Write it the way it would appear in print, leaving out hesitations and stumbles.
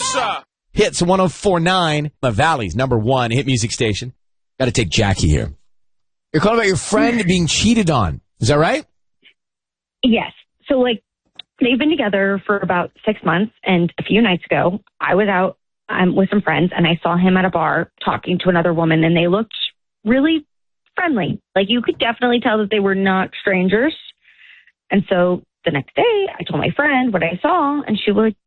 Hits 104.9, the Valley's #1 hit music station. Got to take Jackie here. You're calling about your friend being cheated on. Is that right? Yes. So, they've been together for about 6 months, and a few nights ago, I was out with some friends, and I saw him at a bar talking to another woman, and they looked really friendly. You could definitely tell that they were not strangers. And so the next day, I told my friend what I saw, and she was